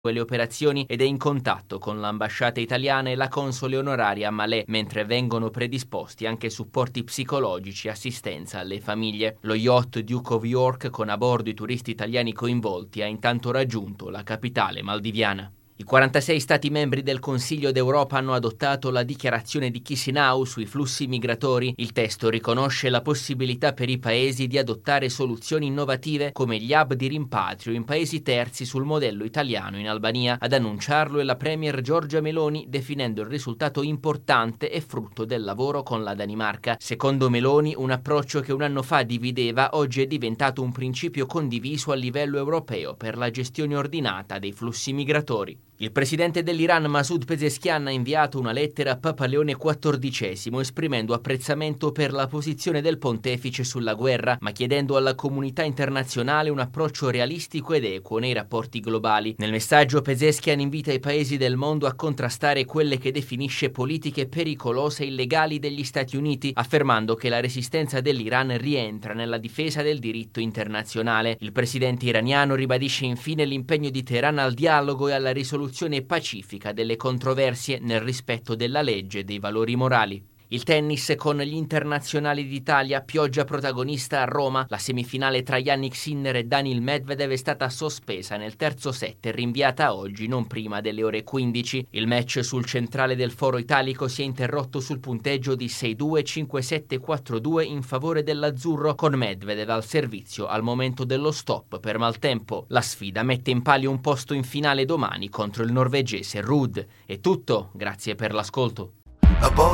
le operazioni ed è in contatto con l'ambasciata italiana e la console onoraria a Malé, mentre vengono predisposti anche supporti psicologici e assistenza alle famiglie. Lo yacht Duke of York, con a bordo i turisti italiani coinvolti, ha intanto raggiunto la capitale maldiviana. I 46 Stati membri del Consiglio d'Europa hanno adottato la dichiarazione di Chisinau sui flussi migratori. Il testo riconosce la possibilità per i paesi di adottare soluzioni innovative come gli hub di rimpatrio in paesi terzi sul modello italiano in Albania. Ad annunciarlo è la premier Giorgia Meloni, definendo il risultato importante e frutto del lavoro con la Danimarca. Secondo Meloni, un approccio che un anno fa divideva oggi è diventato un principio condiviso a livello europeo per la gestione ordinata dei flussi migratori. Il presidente dell'Iran Masoud Pezeshkian ha inviato una lettera a Papa Leone XIV esprimendo apprezzamento per la posizione del pontefice sulla guerra, ma chiedendo alla comunità internazionale un approccio realistico ed equo nei rapporti globali. Nel messaggio Pezeshkian invita i paesi del mondo a contrastare quelle che definisce politiche pericolose e illegali degli Stati Uniti, affermando che la resistenza dell'Iran rientra nella difesa del diritto internazionale. Il presidente iraniano ribadisce infine l'impegno di Teheran al dialogo e alla risoluzione pacifica delle controversie nel rispetto della legge e dei valori morali. Il tennis con gli internazionali d'Italia, pioggia protagonista a Roma. La semifinale tra Jannik Sinner e Daniil Medvedev è stata sospesa nel terzo set e rinviata a oggi non prima delle ore 15. Il match sul centrale del foro italico si è interrotto sul punteggio di 6-2, 5-7, 4-2 in favore dell'azzurro, con Medvedev al servizio al momento dello stop per maltempo. La sfida mette in palio un posto in finale domani contro il norvegese Ruud. È tutto, grazie per l'ascolto.